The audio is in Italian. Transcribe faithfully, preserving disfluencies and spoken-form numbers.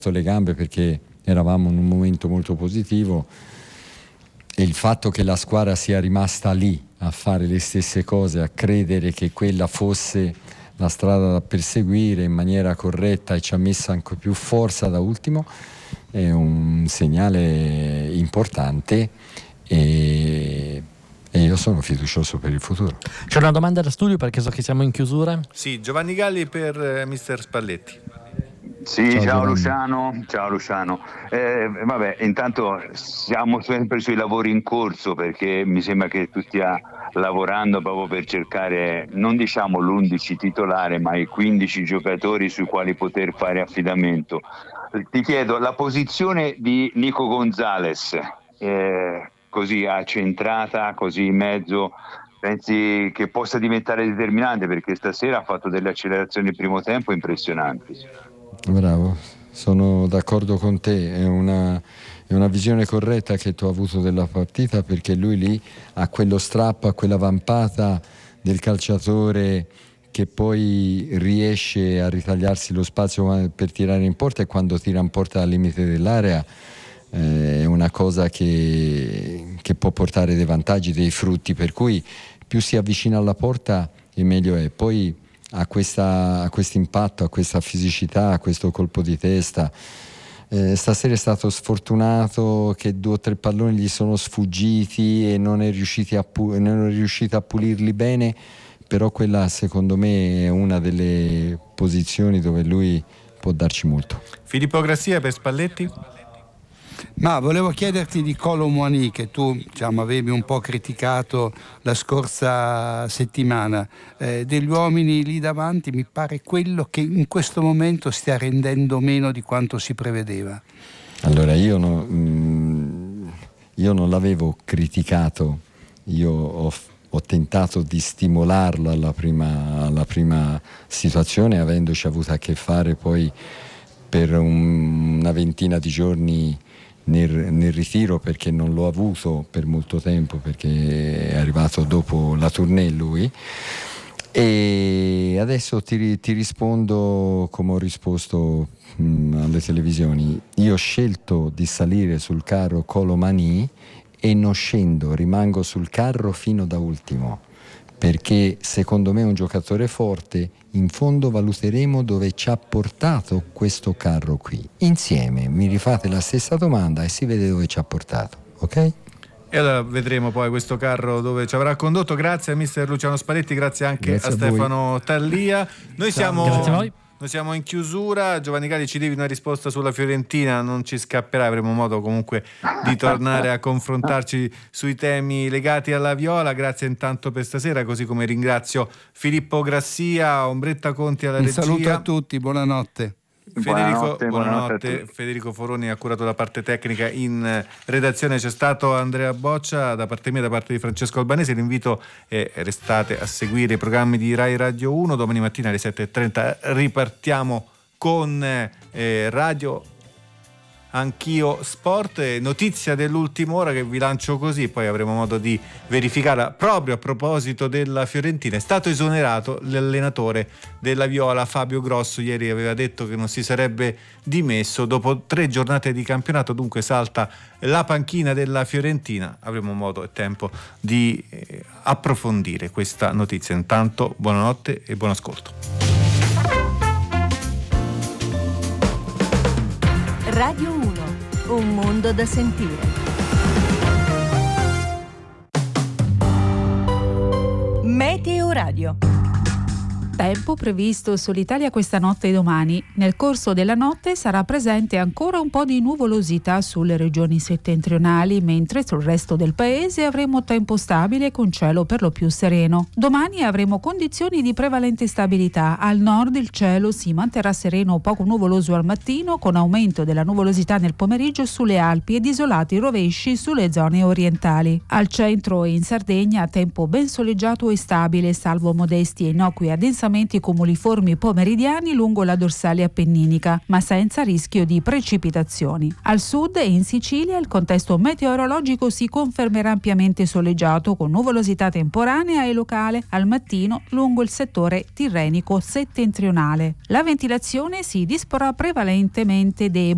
le gambe perché eravamo in un momento molto positivo, e il fatto che la squadra sia rimasta lì a fare le stesse cose, a credere che quella fosse la strada da perseguire in maniera corretta e ci ha messo anche più forza da ultimo, è un segnale importante, e, e io sono fiducioso per il futuro. C'è una domanda da studio perché so che siamo in chiusura. Sì, Giovanni Galli per eh, mister Spalletti. Sì, ciao, ciao Giovanni. Luciano, ciao Luciano. Eh, vabbè, intanto siamo sempre sui lavori in corso, perché mi sembra che tu stia lavorando proprio per cercare, non diciamo l'undici titolare, ma i quindici giocatori sui quali poter fare affidamento. Ti chiedo la posizione di Nico Gonzalez, eh, così accentrata, così in mezzo, pensi che possa diventare determinante? Perché stasera ha fatto delle accelerazioni il primo tempo impressionanti. Bravo, sono d'accordo con te, è una, è una visione corretta che tu hai avuto della partita, perché lui lì ha quello strappo, ha quella vampata del calciatore che poi riesce a ritagliarsi lo spazio per tirare in porta, e quando tira in porta al limite dell'area eh, è una cosa che, che può portare dei vantaggi, dei frutti, per cui più si avvicina alla porta e meglio è. Poi a questa, a questo impatto, a questa fisicità, a questo colpo di testa. Eh, stasera è stato sfortunato che due o tre palloni gli sono sfuggiti e non è, riusciti a pu- non è riuscito a pulirli bene, però quella secondo me è una delle posizioni dove lui può darci molto. Filippo Grassia per Spalletti? Ma volevo chiederti di Kolo Muani, che tu diciamo, avevi un po' criticato la scorsa settimana. Eh, degli uomini lì davanti mi pare quello che in questo momento stia rendendo meno di quanto si prevedeva. Allora io, no, mh, io non l'avevo criticato, io ho, ho tentato di stimolarlo alla prima, alla prima situazione, avendoci avuto a che fare poi per un, una ventina di giorni Nel, nel ritiro, perché non l'ho avuto per molto tempo, perché è arrivato dopo la tournée lui. E adesso ti, ti rispondo come ho risposto mh, alle televisioni. Io ho scelto di salire sul carro Kolo Muani e non scendo, rimango sul carro fino da ultimo, perché secondo me è un giocatore forte. In fondo valuteremo dove ci ha portato questo carro qui. Insieme mi rifate la stessa domanda e si vede dove ci ha portato, ok? E allora vedremo poi questo carro dove ci avrà condotto. Grazie a mister Luciano Spalletti, grazie anche Grazie a, a Stefano Tallia. Noi siamo, Grazie a voi. noi siamo in chiusura. Giovanni Galli, ci devi una risposta sulla Fiorentina, non ci scapperà, avremo modo comunque di tornare a confrontarci sui temi legati alla Viola. Grazie intanto per stasera, così come ringrazio Filippo Grassia, Ombretta Conti alla Un regia. saluto a tutti, buonanotte. Federico, Buonanotte, buonanotte, buonanotte a Federico Foroni ha curato la parte tecnica. In redazione c'è stato Andrea Boccia, da parte mia, da parte di Francesco Albanese. L'invito è restate a seguire i programmi di Rai Radio uno. Domani mattina alle sette e trenta ripartiamo con eh, Radio Anch'io Sport. Notizia dell'ultima ora che vi lancio così, poi avremo modo di verificarla. Proprio a proposito della Fiorentina, è stato esonerato l'allenatore della Viola Fabio Grosso. Ieri aveva detto che non si sarebbe dimesso dopo tre giornate di campionato, dunque salta la panchina della Fiorentina. Avremo modo e tempo di eh, approfondire questa notizia. Intanto buonanotte e buon ascolto. Radio uno, un mondo da sentire. Meteo Radio. Tempo previsto sull'Italia questa notte e domani. Nel corso della notte sarà presente ancora un po' di nuvolosità sulle regioni settentrionali, mentre sul resto del paese avremo tempo stabile con cielo per lo più sereno. Domani avremo condizioni di prevalente stabilità. Al nord il cielo si manterrà sereno o poco nuvoloso al mattino, con aumento della nuvolosità nel pomeriggio sulle Alpi ed isolati rovesci sulle zone orientali. Al centro e in Sardegna tempo ben soleggiato e stabile, salvo modesti e innocui addensamenti cumuliformi pomeridiani lungo la dorsale appenninica, ma senza rischio di precipitazioni. Al sud e in Sicilia il contesto meteorologico si confermerà ampiamente soleggiato, con nuvolosità temporanea e locale al mattino lungo il settore tirrenico settentrionale. La ventilazione si disporrà prevalentemente debole